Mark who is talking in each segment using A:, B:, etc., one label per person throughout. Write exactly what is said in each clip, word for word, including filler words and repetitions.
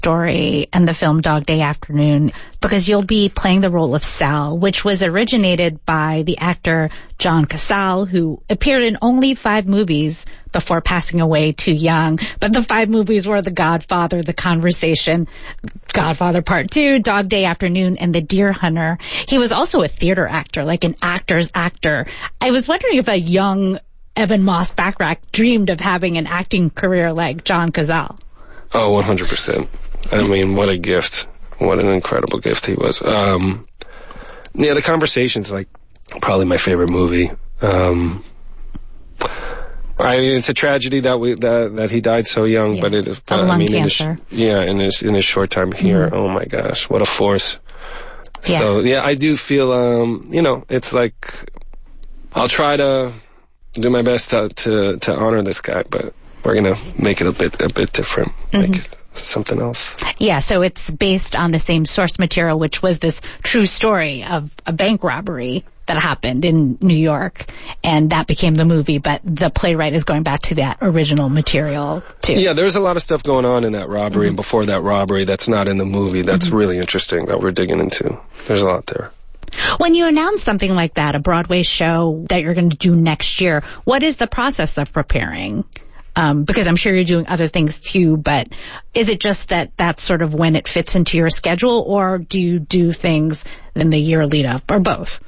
A: story and the film Dog Day Afternoon, because you'll be playing the role of Sal, which was originated by the actor John Cazale, who appeared in only five movies before passing away too young. But the five movies were The Godfather, The Conversation, Godfather Part Two, Dog Day Afternoon, and The Deer Hunter. He was also a theater actor, like an actor's actor. I was wondering if a young Ebon Moss-Bachrach dreamed of having an acting career like John Cazale.
B: Oh, one hundred percent. I mean, what a gift. What an incredible gift he was. Um, yeah, The Conversation's like probably my favorite movie. Um, I mean, it's a tragedy that we that that he died so young, yeah. but it is.
A: Uh, lung
B: I mean,
A: cancer.
B: In his, yeah, in his in his short time here. Mm-hmm. Oh my gosh, what a force. Yeah. So yeah, I do feel. Um, you know, it's like I'll try to do my best to to, to honor this guy, but we're gonna make it a bit a bit different. Mm-hmm. Make something else.
A: Yeah, so it's based on the same source material, which was this true story of a bank robbery that happened in New York, and that became the movie, but the playwright is going back to that original material too.
B: Yeah, there's a lot of stuff going on in that robbery mm-hmm. and before that robbery that's not in the movie that's mm-hmm. really interesting that we're digging into. There's a lot there.
A: When you announce something like that, a Broadway show that you're going to do next year, what is the process of preparing? Um, because I'm sure you're doing other things too, but is it just that that's sort of when it fits into your schedule, or do you do things in the year lead up, or both?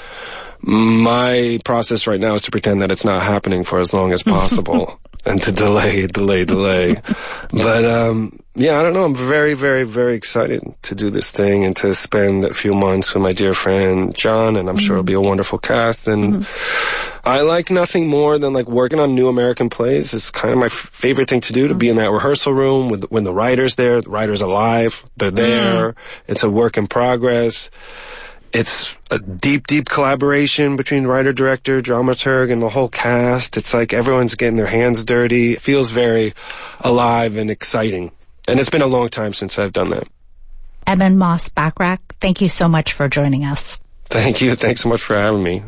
B: My process right now is to pretend that it's not happening for as long as possible and to delay, delay, delay. But, um, yeah, I don't know. I'm very, very, very excited to do this thing and to spend a few months with my dear friend John, and I'm mm-hmm. sure it'll be a wonderful cast. And mm-hmm. I like nothing more than like working on new American plays. It's kind of my f- favorite thing to do, to mm-hmm. be in that rehearsal room with when the writer's there. The writer's alive. They're there. Mm-hmm. It's a work in progress. It's a deep, deep collaboration between writer, director, dramaturg, and the whole cast. It's like everyone's getting their hands dirty. It feels very alive and exciting. And it's been a long time since I've done that.
A: Ebon Moss-Bachrach, thank you so much for joining us.
B: Thank you. Thanks so much for having me.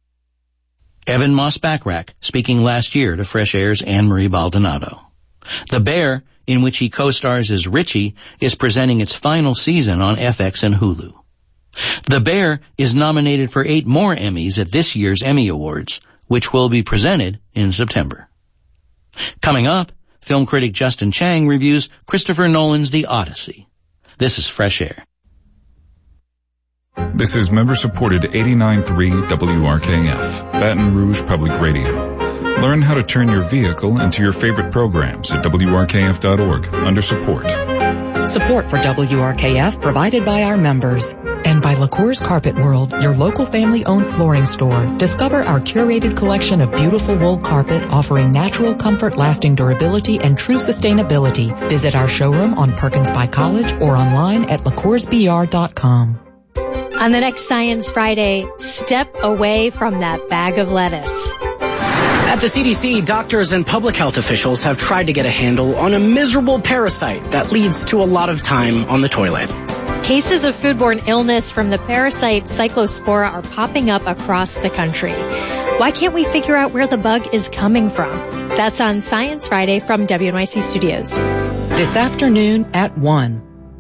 C: Ebon Moss-Bachrach, speaking last year to Fresh Air's Anne-Marie Baldonado. The Bear, in which he co-stars as Richie, is presenting its final season on F X and Hulu. The Bear is nominated for eight more Emmys at this year's Emmy Awards, which will be presented in September. Coming up, film critic Justin Chang reviews Christopher Nolan's The Odyssey. This is Fresh Air.
D: This is member-supported eighty-nine point three W R K F, Baton Rouge Public Radio. Learn how to turn your vehicle into your favorite programs at W R K F dot org under support.
E: Support for W R K F provided by our members. And by LaCour's Carpet World, your local family-owned flooring store. Discover our curated collection of beautiful wool carpet offering natural comfort, lasting durability, and true sustainability. Visit our showroom on Perkins by College or online at lacours b r dot com.
F: On the next Science Friday, step away from that bag of lettuce.
G: At the C D C, doctors and public health officials have tried to get a handle on a miserable parasite that leads to a lot of time on the toilet.
F: Cases of foodborne illness from the parasite Cyclospora are popping up across the country. Why can't we figure out where the bug is coming from? That's on Science Friday from W N Y C Studios.
E: This afternoon at one.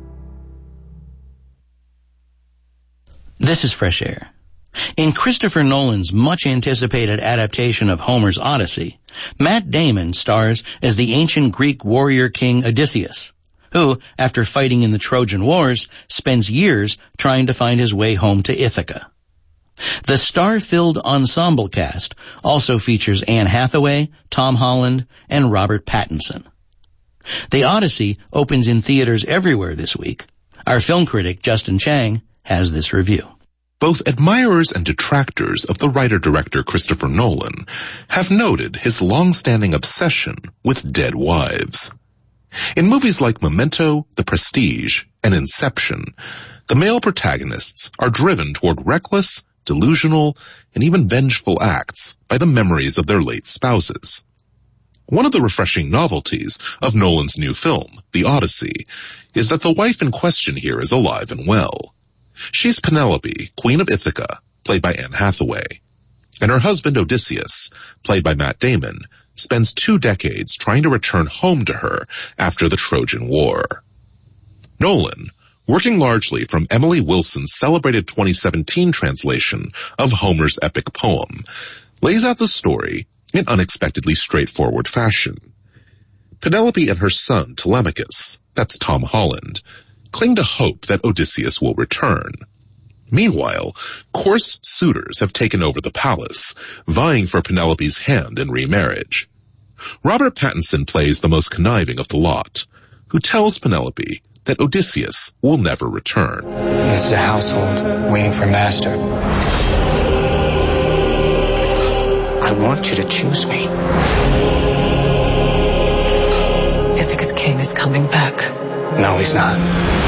C: This is Fresh Air. In Christopher Nolan's much-anticipated adaptation of Homer's Odyssey, Matt Damon stars as the ancient Greek warrior king Odysseus, who, after fighting in the Trojan Wars, spends years trying to find his way home to Ithaca. The star-filled ensemble cast also features Anne Hathaway, Tom Holland, and Robert Pattinson. The Odyssey opens in theaters everywhere this week. Our film critic, Justin Chang, has this review.
H: Both admirers and detractors of the writer-director Christopher Nolan have noted his long-standing obsession with dead wives. In movies like Memento, The Prestige, and Inception, the male protagonists are driven toward reckless, delusional, and even vengeful acts by the memories of their late spouses. One of the refreshing novelties of Nolan's new film, The Odyssey, is that the wife in question here is alive and well. She's Penelope, Queen of Ithaca, played by Anne Hathaway, and her husband Odysseus, played by Matt Damon, spends two decades trying to return home to her after the Trojan War. Nolan, working largely from Emily Wilson's celebrated twenty seventeen translation of Homer's epic poem, lays out the story in unexpectedly straightforward fashion. Penelope and her son, Telemachus, that's Tom Holland, cling to hope that Odysseus will return. Meanwhile, coarse suitors have taken over the palace, vying for Penelope's hand in remarriage. Robert Pattinson plays the most conniving of the lot, who tells Penelope that Odysseus will never return.
I: This is a household waiting for master. I want you to choose me.
J: Ithaca's king is coming back.
I: No, he's not.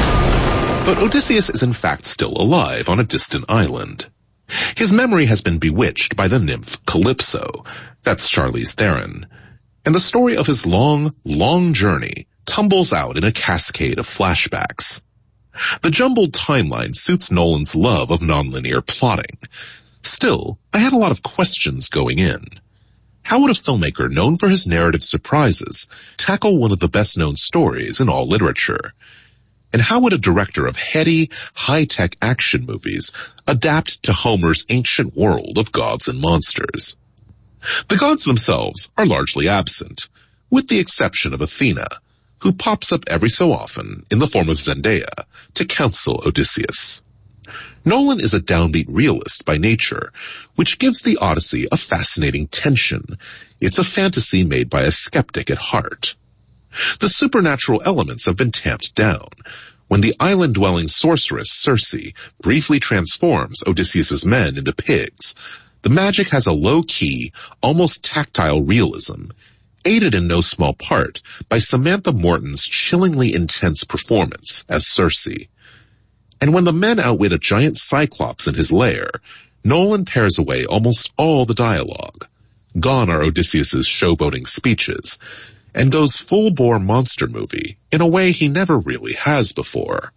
H: But Odysseus is in fact still alive on a distant island. His memory has been bewitched by the nymph Calypso, that's Charlize Theron, and the story of his long, long journey tumbles out in a cascade of flashbacks. The jumbled timeline suits Nolan's love of nonlinear plotting. Still, I had a lot of questions going in. How would a filmmaker known for his narrative surprises tackle one of the best-known stories in all literature? And how would a director of heady, high-tech action movies adapt to Homer's ancient world of gods and monsters? The gods themselves are largely absent, with the exception of Athena, who pops up every so often in the form of Zendaya to counsel Odysseus. Nolan is a downbeat realist by nature, which gives the Odyssey a fascinating tension. It's a fantasy made by a skeptic at heart. The supernatural elements have been tamped down. When the island-dwelling sorceress Circe briefly transforms Odysseus's men into pigs, the magic has a low-key, almost tactile realism, aided in no small part by Samantha Morton's chillingly intense performance as Circe. And when the men outwit a giant cyclops in his lair, Nolan pares away almost all the dialogue. Gone are Odysseus's showboating speeches, and goes full-bore monster movie in a way he never really has before.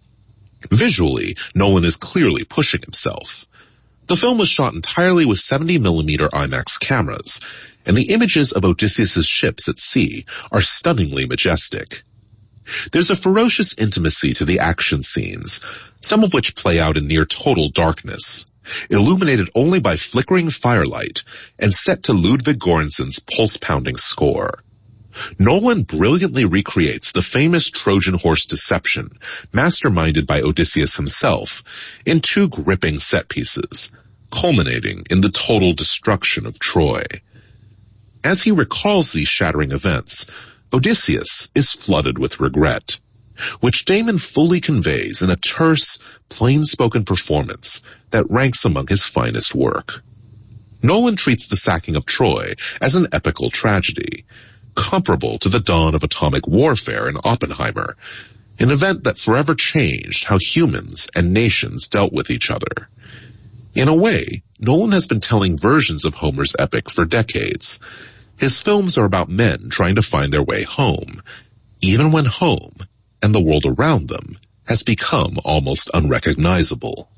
H: Visually, Nolan is clearly pushing himself. The film was shot entirely with seventy millimeter IMAX cameras, and the images of Odysseus's ships at sea are stunningly majestic. There's a ferocious intimacy to the action scenes, some of which play out in near total darkness, illuminated only by flickering firelight and set to Ludwig Göransson's pulse-pounding score. Nolan brilliantly recreates the famous Trojan horse deception, masterminded by Odysseus himself, in two gripping set pieces, culminating in the total destruction of Troy. As he recalls these shattering events, Odysseus is flooded with regret, which Damon fully conveys in a terse, plain-spoken performance that ranks among his finest work. Nolan treats the sacking of Troy as an epical tragedy, comparable to the dawn of atomic warfare in Oppenheimer, an event that forever changed how humans and nations dealt with each other. In a way, Nolan has been telling versions of Homer's epic for decades. His films are about men trying to find their way home, even when home, and the world around them, has become almost unrecognizable.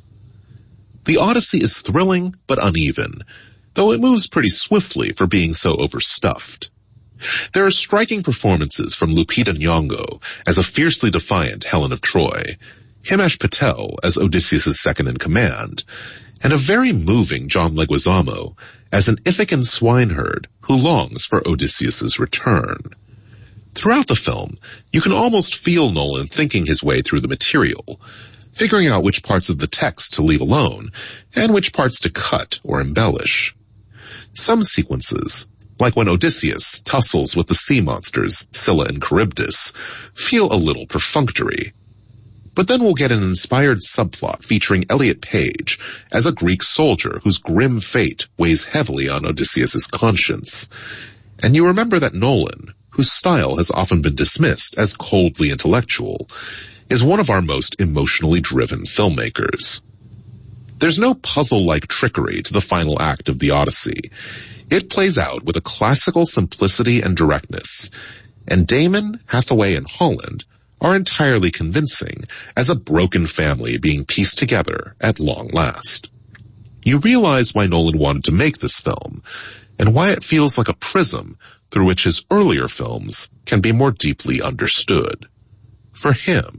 H: The Odyssey is thrilling but uneven, though it moves pretty swiftly for being so overstuffed. There are striking performances from Lupita Nyong'o as a fiercely defiant Helen of Troy, Himesh Patel as Odysseus' second-in-command, and a very moving John Leguizamo as an Ithacan swineherd who longs for Odysseus' return. Throughout the film, you can almost feel Nolan thinking his way through the material, figuring out which parts of the text to leave alone and which parts to cut or embellish. Some sequences, like when Odysseus tussles with the sea monsters Scylla and Charybdis, feel a little perfunctory. But then we'll get an inspired subplot featuring Elliot Page as a Greek soldier whose grim fate weighs heavily on Odysseus' conscience. And you remember that Nolan, whose style has often been dismissed as coldly intellectual, is one of our most emotionally driven filmmakers. There's no puzzle-like trickery to the final act of the Odyssey. It plays out with a classical simplicity and directness, and Damon, Hathaway, and Holland are entirely convincing as a broken family being pieced together at long last. You realize why Nolan wanted to make this film, and why it feels like a prism through which his earlier films can be more deeply understood. For him,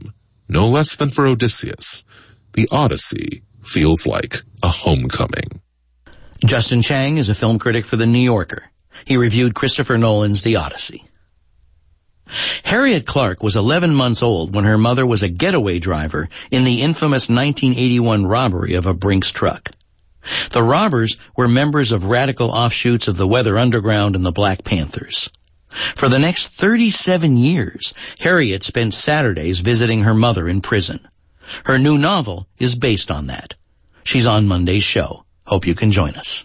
H: no less than for Odysseus, the Odyssey feels like a homecoming.
C: Justin Chang is a film critic for The New Yorker. He reviewed Christopher Nolan's The Odyssey. Harriet Clark was eleven months old when her mother was a getaway driver in the infamous nineteen eighty-one robbery of a Brinks truck. The robbers were members of radical offshoots of the Weather Underground and the Black Panthers. For the next thirty-seven years, Harriet spent Saturdays visiting her mother in prison. Her new novel is based on that. She's on Monday's show. Hope you can join us.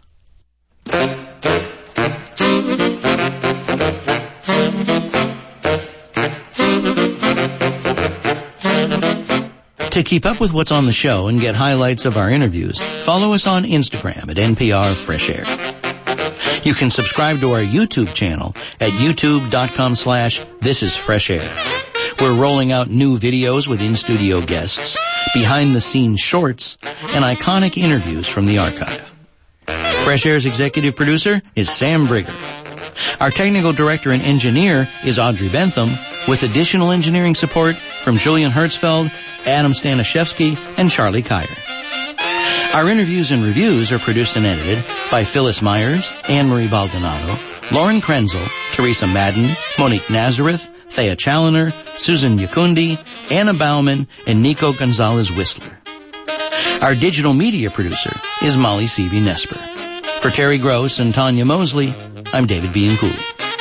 C: To keep up with what's on the show and get highlights of our interviews, follow us on Instagram at N P R Fresh Air. You can subscribe to our YouTube channel at youtube.com slash This Is Fresh Air. We're rolling out new videos with in-studio guests, behind-the-scenes shorts, and iconic interviews from the archive. Fresh Air's executive producer is Sam Brigger. Our technical director and engineer is Audrey Bentham, with additional engineering support from Julian Hertzfeld, Adam Stanishevsky, and Charlie Kyer. Our interviews and reviews are produced and edited by Phyllis Myers, Anne-Marie Baldonado, Lauren Krenzel, Teresa Madden, Monique Nazareth, Thea Challoner, Susan Yakundi, Anna Bauman, and Nico Gonzalez-Whistler. Our digital media producer is Molly Seavey-Nesper. For Terry Gross and Tanya Mosley, I'm David Bianculli.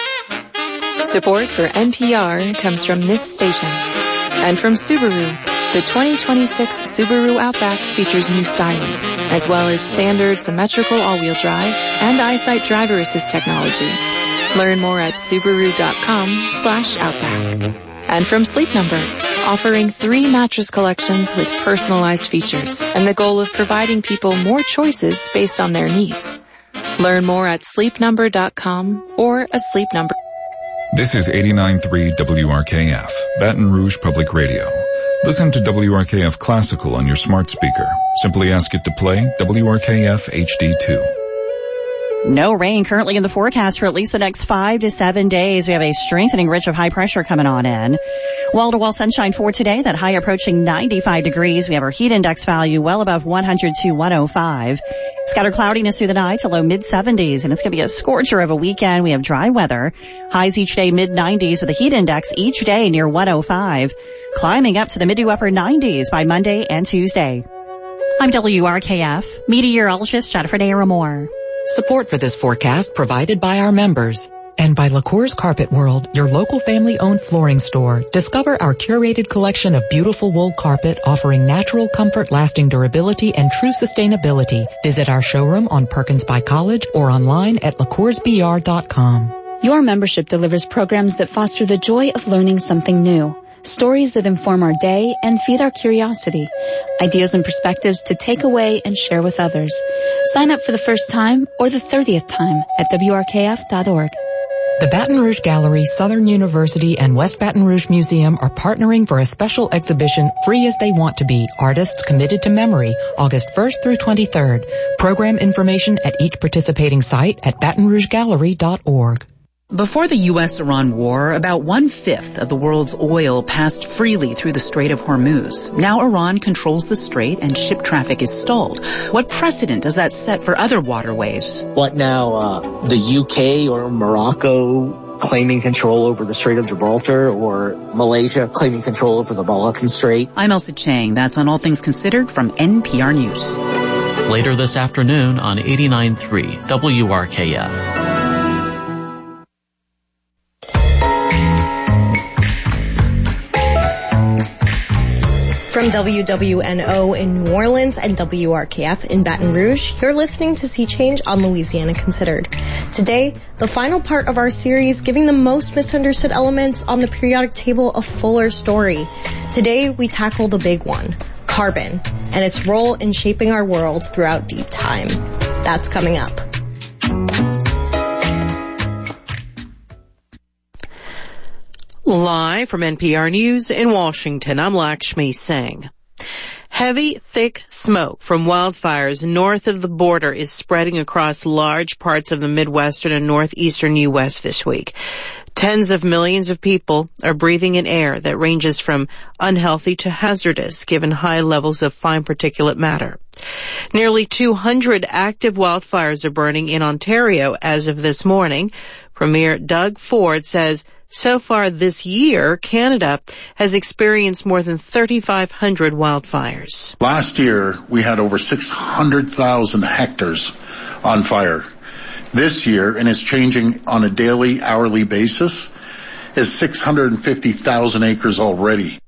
K: Support for N P R comes from this station and from Subaru. The twenty twenty-six Subaru Outback features new styling, as well as standard symmetrical all-wheel drive and EyeSight driver assist technology. Learn more at Subaru.com slash Outback. And from Sleep Number, offering three mattress collections with personalized features and the goal of providing people more choices based on their needs. Learn more at sleep number dot com or a Sleep Number.
D: This is eighty-nine point three W R K F, Baton Rouge Public Radio. Listen to W R K F Classical on your smart speaker. Simply ask it to play W R K F H D two.
L: No rain currently in the forecast for at least the next five to seven days. We have a strengthening ridge of high pressure coming on in. Wall-to-wall sunshine for today, that high approaching ninety-five degrees. We have our heat index value well above one hundred to one oh five. Scattered cloudiness through the night to low mid-seventies, and it's going to be a scorcher of a weekend. We have dry weather. Highs each day mid-nineties with a heat index each day near one oh five. Climbing up to the mid to upper nineties by Monday and Tuesday. I'm W R K F meteorologist Jennifer Naramore.
E: Support for this forecast provided by our members. And by LaCour's Carpet World, your local family-owned flooring store. Discover our curated collection of beautiful wool carpet offering natural comfort, lasting durability, and true sustainability. Visit our showroom on Perkins by College or online at lacours b r dot com.
M: Your membership delivers programs that foster the joy of learning something new. Stories that inform our day and feed our curiosity. Ideas and perspectives to take away and share with others. Sign up for the first time or the thirtieth time at W R K F dot org.
E: The Baton Rouge Gallery, Southern University, and West Baton Rouge Museum are partnering for a special exhibition, Free as They Want to Be, Artists Committed to Memory, August first through twenty-third. Program information at each participating site at baton rouge gallery dot org.
N: Before the U S Iran war, about one-fifth of the world's oil passed freely through the Strait of Hormuz. Now Iran controls the strait and ship traffic is stalled. What precedent does that set for other waterways?
O: What now, uh, the U K or Morocco claiming control over the Strait of Gibraltar, or Malaysia claiming control over the Malaccan Strait?
N: I'm Elsa Chang. That's on All Things Considered from N P R News.
P: Later this afternoon on eighty-nine point three W R K F.
Q: From W W N O in New Orleans and W R K F in Baton Rouge, you're listening to Sea Change on Louisiana Considered. Today, the final part of our series giving the most misunderstood elements on the periodic table a fuller story. Today, we tackle the big one, carbon, and its role in shaping our world throughout deep time. That's coming up.
R: Live from N P R News in Washington, I'm Lakshmi Singh. Heavy, thick smoke from wildfires north of the border is spreading across large parts of the Midwestern and northeastern U S this week. Tens of millions of people are breathing in air that ranges from unhealthy to hazardous given high levels of fine particulate matter. Nearly two hundred active wildfires are burning in Ontario as of this morning. Premier Doug Ford says so far this year, Canada has experienced more than thirty-five hundred wildfires.
S: Last year, we had over six hundred thousand hectares on fire. This year, and it's changing on a daily, hourly basis, is six hundred fifty thousand acres already.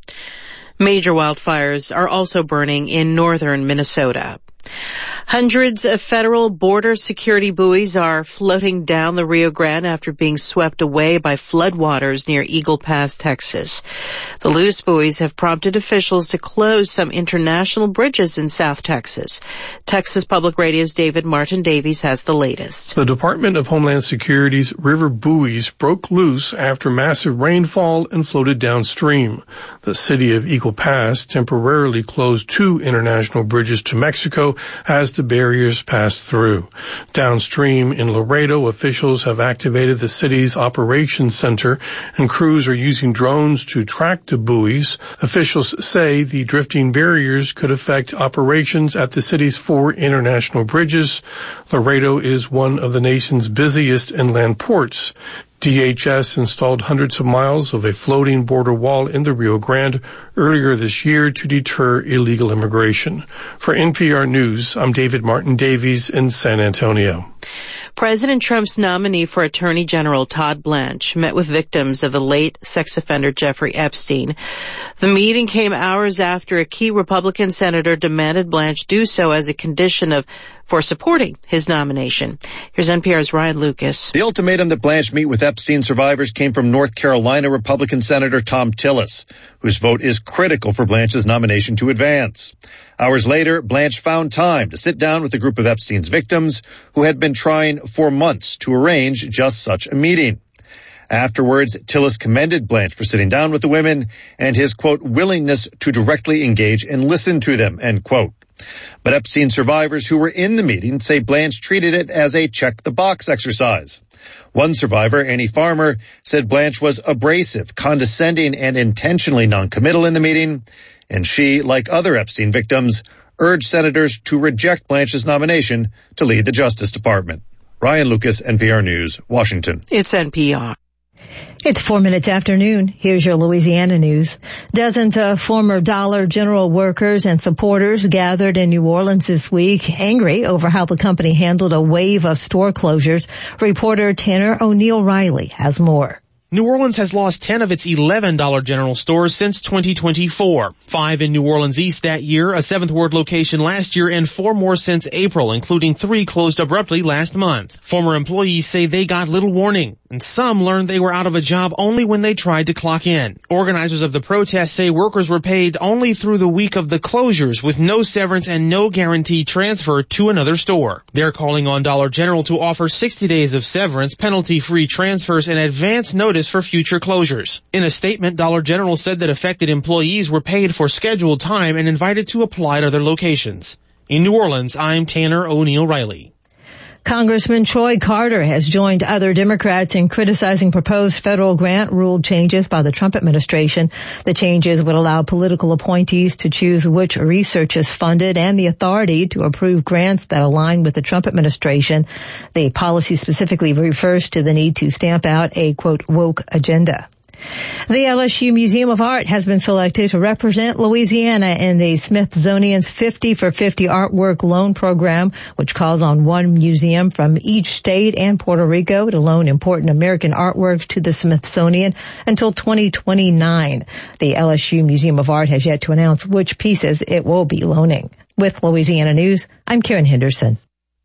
R: Major wildfires are also burning in northern Minnesota. Hundreds of federal border security buoys are floating down the Rio Grande after being swept away by floodwaters near Eagle Pass, Texas. The loose buoys have prompted officials to close some international bridges in South Texas. Texas Public Radio's David Martin Davies has the latest.
T: The Department of Homeland Security's river buoys broke loose after massive rainfall and floated downstream. The city of Eagle Pass temporarily closed two international bridges to Mexico as the barriers passed through. Downstream in Laredo, officials have activated the city's operations center, and crews are using drones to track the buoys. Officials say the drifting barriers could affect operations at the city's four international bridges. Laredo is one of the nation's busiest inland ports. D H S installed hundreds of miles of a floating border wall in the Rio Grande earlier this year to deter illegal immigration. For N P R News, I'm David Martin Davies in San Antonio.
R: President Trump's nominee for Attorney General Todd Blanche met with victims of the late sex offender Jeffrey Epstein. The meeting came hours after a key Republican senator demanded Blanche do so as a condition of for supporting his nomination. Here's N P R's Ryan Lucas.
U: The ultimatum that Blanche meet with Epstein survivors came from North Carolina Republican Senator Thom Tillis, whose vote is critical for Blanche's nomination to advance. Hours later, Blanche found time to sit down with a group of Epstein's victims who had been trying for months to arrange just such a meeting. Afterwards, Tillis commended Blanche for sitting down with the women and his, quote, willingness to directly engage and listen to them, end quote. But Epstein survivors who were in the meeting say Blanche treated it as a check-the-box exercise. One survivor, Annie Farmer, said Blanche was abrasive, condescending, and intentionally noncommittal in the meeting, and she, like other Epstein victims, urged senators to reject Blanche's nomination to lead the Justice Department. Ryan Lucas, N P R News, Washington.
R: It's N P R.
V: It's four minutes after noon. Here's your Louisiana news. Dozens of former Dollar General workers and supporters gathered in New Orleans this week, angry over how the company handled a wave of store closures. Reporter Tanner O'Neill Riley has more.
W: New Orleans has lost ten of its eleven Dollar General stores since twenty twenty-four. Five in New Orleans East that year, a Seventh Ward location last year, and four more since April, including three closed abruptly last month. Former employees say they got little warning, and some learned they were out of a job only when they tried to clock in. Organizers of the protest say workers were paid only through the week of the closures, with no severance and no guaranteed transfer to another store. They're calling on Dollar General to offer sixty days of severance, penalty-free transfers, and advance notice for future closures. In a statement, Dollar General said that affected employees were paid for scheduled time and invited to apply at other locations. In New Orleans, I'm Tanner O'Neill Riley.
V: Congressman Troy Carter has joined other Democrats in criticizing proposed federal grant rule changes by the Trump administration. The changes would allow political appointees to choose which research is funded and the authority to approve grants that align with the Trump administration. The policy specifically refers to the need to stamp out a, quote, woke agenda. The L S U Museum of Art has been selected to represent Louisiana in the Smithsonian's fifty for fifty artwork loan program, which calls on one museum from each state and Puerto Rico to loan important American artworks to the Smithsonian until twenty twenty-nine. The L S U Museum of Art has yet to announce which pieces it will be loaning. With Louisiana News, I'm Karen Henderson.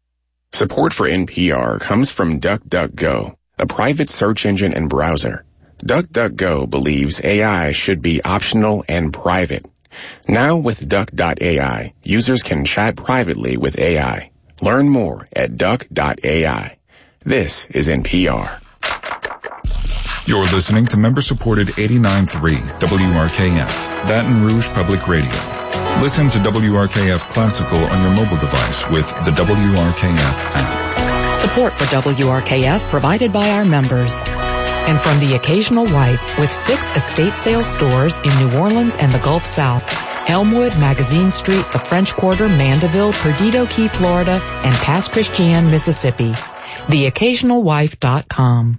X: Support for N P R comes from DuckDuckGo, a private search engine and browser. DuckDuckGo believes A I should be optional and private. Now with Duck dot A I, users can chat privately with A I. Learn more at Duck dot A I. This is N P R.
D: You're listening to member-supported eighty-nine point three W R K F, Baton Rouge Public Radio. Listen to W R K F Classical on your mobile device with the W R K F app.
E: Support for W R K F provided by our members. And from The Occasional Wife, with six estate sales stores in New Orleans and the Gulf South, Elmwood, Magazine Street, the French Quarter, Mandeville, Perdido Key, Florida, and Pass Christian, Mississippi. the occasional wife dot com.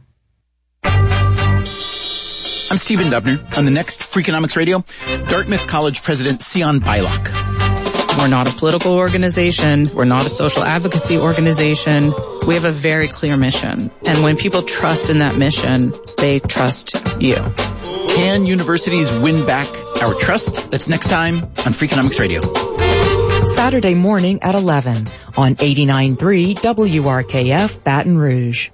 A: I'm Stephen Dubner. On the next Freakonomics Radio, Dartmouth College President Sion Beilock.
B: We're not a political organization. We're not a social advocacy organization. We have a very clear mission. And when people trust in that mission, they trust you.
A: Can universities win back our trust? That's next time on Freakonomics Radio.
E: Saturday morning at eleven on eighty-nine point three W R K F Baton Rouge.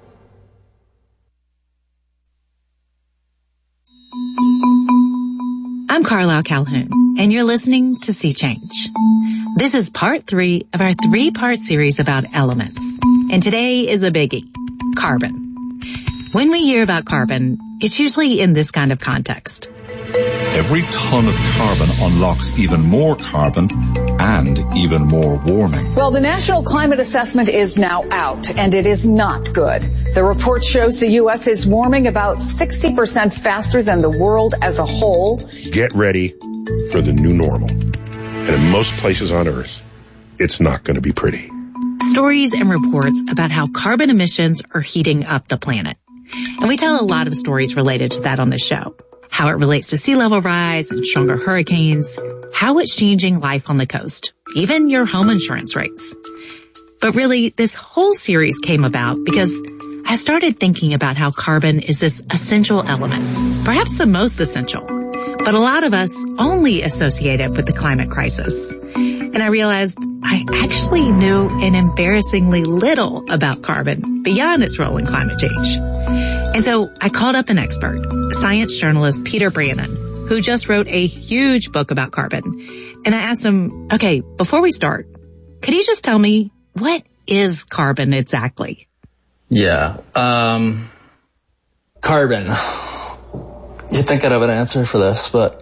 F: I'm Carlisle Calhoun, and you're listening to Sea Change. This is part three of our three-part series about elements. And today is a biggie, carbon. When we hear about carbon, it's usually in this kind of context.
D: Every ton of carbon unlocks even more carbon and even more warming.
G: Well, the National Climate Assessment is now out, and it is not good. The report shows the U S is warming about sixty percent faster than the world as a whole.
Y: Get ready for the new normal. And in most places on Earth, it's not going to be pretty.
F: Stories and reports about how carbon emissions are heating up the planet. And we tell a lot of stories related to that on the show. How it relates to sea level rise and stronger hurricanes, how it's changing life on the coast, even your home insurance rates. But really, this whole series came about because I started thinking about how carbon is this essential element, perhaps the most essential, but a lot of us only associate it with the climate crisis. And I realized I actually knew an embarrassingly little about carbon beyond its role in climate change. And so I called up an expert, science journalist Peter Brannon, who just wrote a huge book about carbon. And I asked him, okay, before we start, could you just tell me, what is carbon exactly?
Z: Yeah, um, carbon. You'd think I'd have an answer for this, but...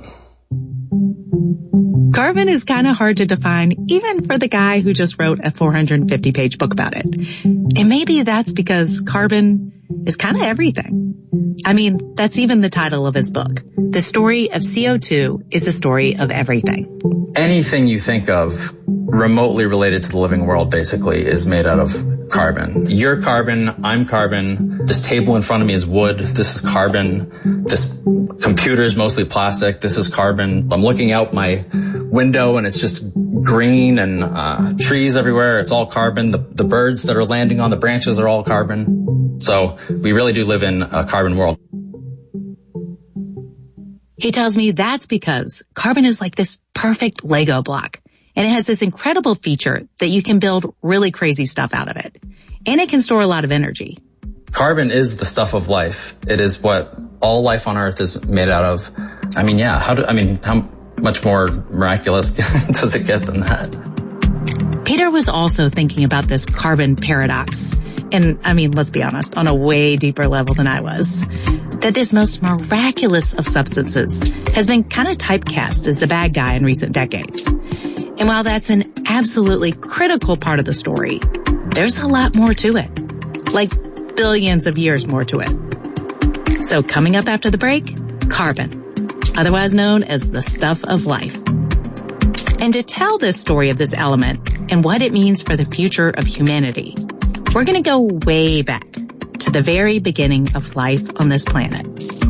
F: Carbon is kind of hard to define, even for the guy who just wrote a four hundred fifty page book about it. And maybe that's because carbon is kind of everything. I mean, that's even the title of his book. The story of C O two is a story of everything.
Z: Anything you think of remotely related to the living world basically is made out of carbon. You're carbon, I'm carbon, this table in front of me is wood, this is carbon, this computer is mostly plastic, this is carbon. I'm looking out my window and it's just green and uh trees everywhere, it's all carbon. The, the birds that are landing on the branches are all carbon. So we really do live in a carbon world.
F: He tells me that's because carbon is like this perfect Lego block. And it has this incredible feature that you can build really crazy stuff out of it. And it can store a lot of energy.
Z: Carbon is the stuff of life. It is what all life on Earth is made out of. I mean, yeah, how do, I mean, how much more miraculous does it get than that?
F: Peter was also thinking about this carbon paradox. And I mean, let's be honest, on a way deeper level than I was. That this most miraculous of substances has been kind of typecast as the bad guy in recent decades. And while that's an absolutely critical part of the story, there's a lot more to it. Like billions of years more to it. So coming up after the break, carbon, otherwise known as the stuff of life. And to tell this story of this element and what it means for the future of humanity, we're going to go way back to the very beginning of life on this planet.